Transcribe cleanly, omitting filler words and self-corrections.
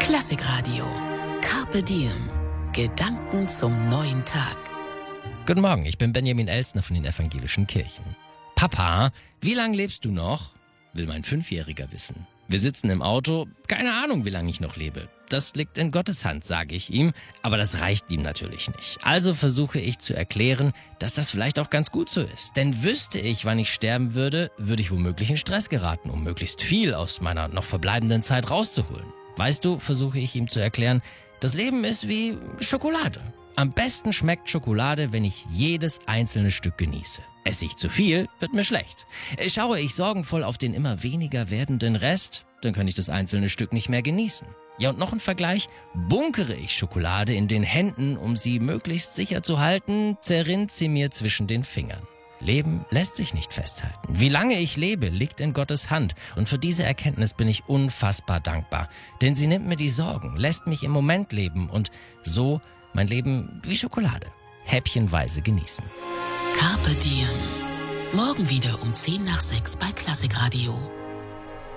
Klassikradio. Carpe Diem. Gedanken zum neuen Tag. Guten Morgen, ich bin Benjamin Elsner von den Evangelischen Kirchen. Papa, wie lange lebst du noch? Will mein 5-Jähriger wissen. Wir sitzen im Auto, keine Ahnung, wie lange ich noch lebe. Das liegt in Gottes Hand, sage ich ihm, aber das reicht ihm natürlich nicht. Also versuche ich zu erklären, dass das vielleicht auch ganz gut so ist. Denn wüsste ich, wann ich sterben würde, würde ich womöglich in Stress geraten, um möglichst viel aus meiner noch verbleibenden Zeit rauszuholen. Weißt du, versuche ich ihm zu erklären, das Leben ist wie Schokolade. Am besten schmeckt Schokolade, wenn ich jedes einzelne Stück genieße. Esse ich zu viel, wird mir schlecht. Schaue ich sorgenvoll auf den immer weniger werdenden Rest, dann kann ich das einzelne Stück nicht mehr genießen. Ja, und noch ein Vergleich, bunkere ich Schokolade in den Händen, um sie möglichst sicher zu halten, zerrinnt sie mir zwischen den Fingern. Leben lässt sich nicht festhalten. Wie lange ich lebe, liegt in Gottes Hand. Und für diese Erkenntnis bin ich unfassbar dankbar. Denn sie nimmt mir die Sorgen, lässt mich im Moment leben und so mein Leben wie Schokolade. Häppchenweise genießen. Carpe Diem. Morgen wieder um 5:50 bei Klassikradio.